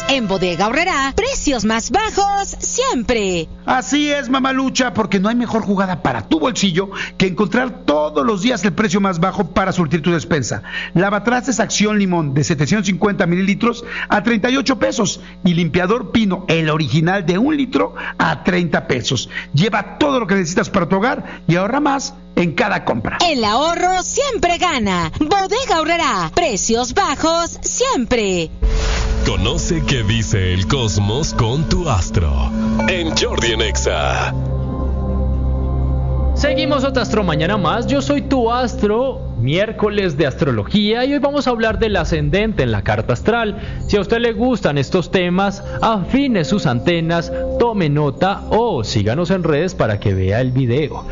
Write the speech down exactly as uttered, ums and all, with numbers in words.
En Bodega Aurrerá, precios más bajos siempre. Así es, mamalucha, porque no hay mejor jugada para tu bolsillo que encontrar todos los días el precio más bajo para surtir tu despensa. Lavatrastes Acción Limón de setecientos cincuenta mililitros a treinta y ocho pesos y limpiador Pino, el original de un litro, a treinta pesos. Lleva todo lo que necesitas para tu hogar y ahorra más en cada compra. El ahorro siempre gana. Bodega Aurrerá, precios bajos siempre. Conoce qué dice el cosmos con tu astro en Jordi en Exa. Seguimos otra Astro Mañana más. Yo soy tu astro, miércoles de astrología, y hoy vamos a hablar del ascendente en la carta astral. Si a usted le gustan estos temas, afine sus antenas, tome nota o síganos en redes para que vea el video.